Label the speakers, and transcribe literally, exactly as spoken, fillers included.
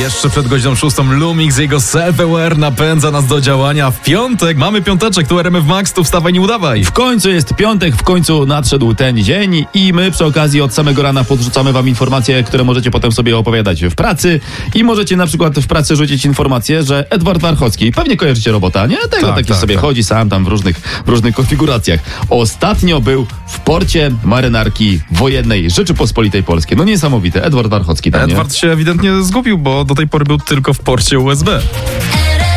Speaker 1: Jeszcze przed godziną szóstą Lumix, jego Self-Aware napędza nas do działania. W piątek mamy piąteczek, tu R M F Max, tu wstawaj, nie udawaj.
Speaker 2: W końcu jest piątek, w końcu nadszedł ten dzień i my przy okazji od samego rana podrzucamy wam informacje, które możecie potem sobie opowiadać w pracy i możecie na przykład w pracy rzucić informację, że Edward Warchocki, pewnie kojarzycie robota, nie? Tego
Speaker 1: Tak,
Speaker 2: taki
Speaker 1: tak,
Speaker 2: sobie
Speaker 1: tak.
Speaker 2: chodzi sam tam w różnych, w różnych konfiguracjach. Ostatnio był w porcie marynarki wojennej Rzeczypospolitej Polskiej. No niesamowite, Edward Warchocki tam, nie?
Speaker 1: Edward się ewidentnie zgubił, bo do tej pory był tylko w porcie U S B.